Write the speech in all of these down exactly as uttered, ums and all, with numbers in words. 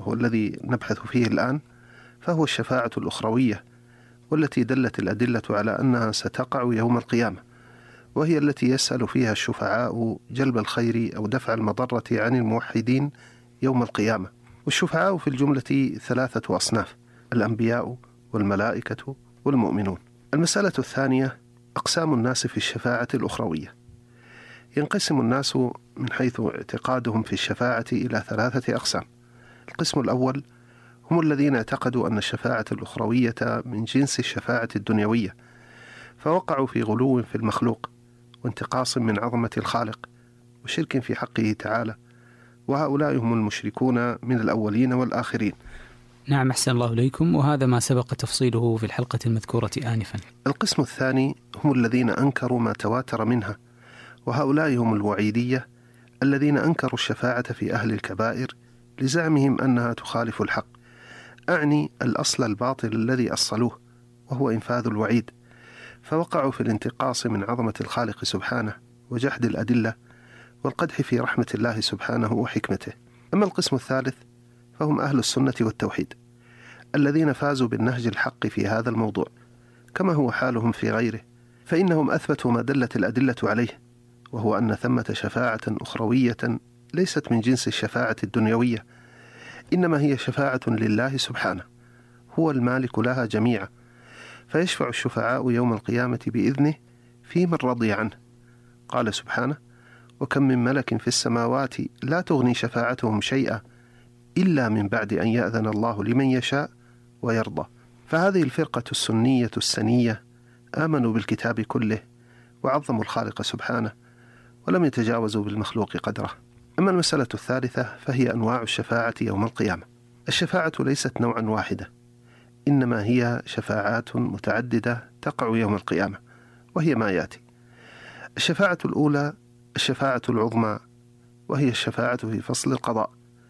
وهو الذي نبحث فيه الآن، فهو الشفاعة الأخروية، والتي دلت الأدلة على أنها ستقع يوم القيامة، وهي التي يسأل فيها الشفعاء جلب الخير أو دفع المضرة عن الموحدين يوم القيامة. والشفعاء في الجملة ثلاثة أصناف: الأنبياء والملائكة والمؤمنون. المسألة الثانية: أقسام الناس في الشفاعة الأخروية. ينقسم الناس من حيث اعتقادهم في الشفاعة إلى ثلاثة أقسام. القسم الأول هم الذين اعتقدوا أن الشفاعة الأخروية من جنس الشفاعة الدنيوية، فوقعوا في غلو في المخلوق وانتقاص من عظمة الخالق وشرك في حقه تعالى، وهؤلاء هم المشركون من الأولين والآخرين. نعم، أحسن الله إليكم، وهذا ما سبق تفصيله في الحلقة المذكورة آنفا. القسم الثاني هم الذين أنكروا ما تواتر منها، وهؤلاء هم الوعيدية الذين أنكروا الشفاعة في أهل الكبائر لزعمهم أنها تخالف الحق، أعني الأصل الباطل الذي أصلوه وهو إنفاذ الوعيد، فوقعوا في الانتقاص من عظمة الخالق سبحانه وجحد الأدلة والقدح في رحمة الله سبحانه وحكمته. أما القسم الثالث فهم أهل السنة والتوحيد الذين فازوا بالنهج الحق في هذا الموضوع، كما هو حالهم في غيره، فإنهم أثبتوا ما دلت الأدلة عليه، وهو أن ثمة شفاعة أخروية ليست من جنس الشفاعة الدنيوية، إنما هي شفاعة لله سبحانه، هو المالك لها جميعا، فيشفع الشفعاء يوم القيامة بإذنه في من رضي عنه. قال سبحانه: وكم من ملك في السماوات لا تغني شفاعتهم شيئا إلا من بعد أن يأذن الله لمن يشاء ويرضى. فهذه الفرقة السنية السنية آمنوا بالكتاب كله وعظموا الخالق سبحانه ولم يتجاوزوا بالمخلوق قدره. أما المسألة الثالثة فهي أنواع الشفاعة يوم القيامة. الشفاعة ليست نوعا واحدة، إنما هي شفاعات متعددة تقع يوم القيامة، وهي ما يأتي. الشفاعة الأولى الشفاعة العظمى، وهي الشفاعة في فصل القضاء،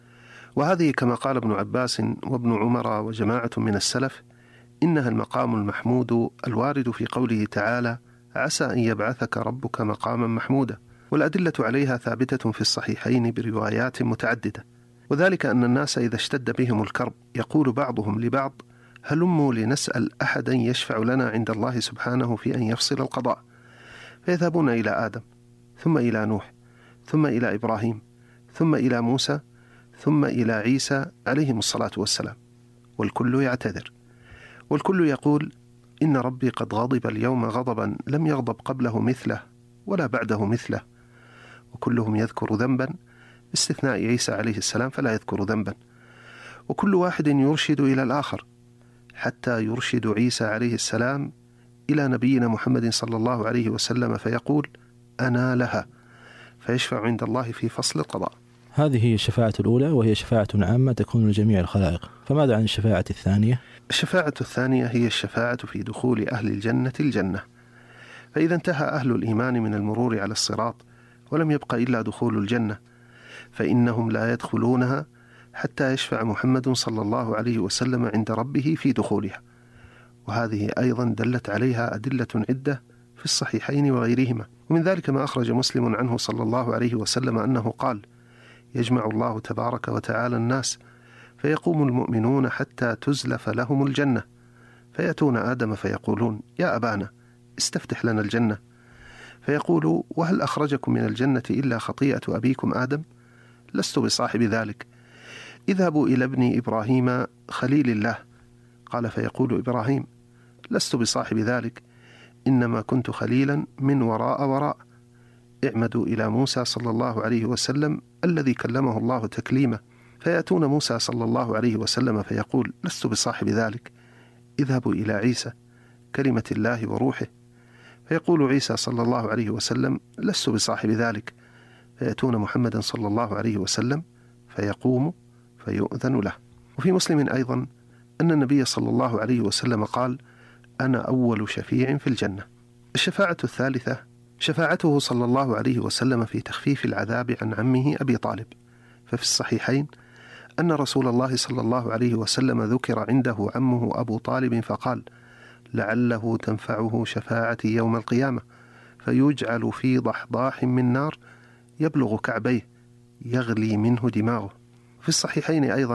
وهذه كما قال ابن عباس وابن عمر وجماعة من السلف إنها المقام المحمود الوارد في قوله تعالى: عسى أن يبعثك ربك مقاما محمودا. والأدلة عليها ثابتة في الصحيحين بروايات متعددة، وذلك أن الناس إذا اشتد بهم الكرب يقول بعضهم لبعض: هلموا لنسأل أحدا يشفع لنا عند الله سبحانه في أن يفصل القضاء، فيذهبون إلى آدم، ثم إلى نوح، ثم إلى إبراهيم، ثم إلى موسى، ثم إلى عيسى عليهم الصلاة والسلام، والكل يعتذر، والكل يقول: إن ربي قد غضب اليوم غضبا لم يغضب قبله مثله ولا بعده مثله. وكلهم يذكر ذنبا باستثناء عيسى عليه السلام فلا يذكر ذنبا، وكل واحد يرشد إلى الآخر حتى يرشد عيسى عليه السلام إلى نبينا محمد صلى الله عليه وسلم فيقول: أنا لها، فيشفع عند الله في فصل القضاء. هذه هي الشفاعة الأولى، وهي شفاعة عامة تكون لجميع الخلائق. فماذا عن الشفاعة الثانية؟ الشفاعة الثانية هي الشفاعة في دخول أهل الجنة الجنة، فإذا انتهى أهل الإيمان من المرور على الصراط ولم يبق إلا دخول الجنة، فإنهم لا يدخلونها حتى يشفع محمد صلى الله عليه وسلم عند ربه في دخولها. وهذه أيضا دلت عليها أدلة عدة في الصحيحين وغيرهما، ومن ذلك ما أخرج مسلم عنه صلى الله عليه وسلم أنه قال: يجمع الله تبارك وتعالى الناس فيقوم المؤمنون حتى تزلف لهم الجنة، فيأتون آدم فيقولون: يا أبانا استفتح لنا الجنة، فيقول: وهل أخرجكم من الجنة إلا خطيئة أبيكم آدم؟ لست بصاحب ذلك، اذهبوا إلى ابن إبراهيم خليل الله. قال فيقول إبراهيم: لست بصاحب ذلك، إنما كنت خليلا من وراء وراء. اعمدوا إلى موسى صلى الله عليه وسلم الذي كلمه الله تكليما، فيأتون موسى صلى الله عليه وسلم فيقول: لست بصاحب ذلك، اذهبوا إلى عيسى كلمة الله وروحه. فيقول عيسى صلى الله عليه وسلم: لست بصاحب ذلك، فيأتون محمدا صلى الله عليه وسلم فيقوم فيؤذن له. وفي مسلم أيضا أن النبي صلى الله عليه وسلم قال: أنا أول شفيع في الجنة. الشفاعة الثالثة شفاعته صلى الله عليه وسلم في تخفيف العذاب عن عمه أبي طالب، ففي الصحيحين أن رسول الله صلى الله عليه وسلم ذكر عنده عمه أبو طالب فقال: لعله تنفعه شفاعتي يوم القيامة، فيجعل في ضحضاح من نار يبلغ كعبيه يغلي منه دماغه. في الصحيحين أيضا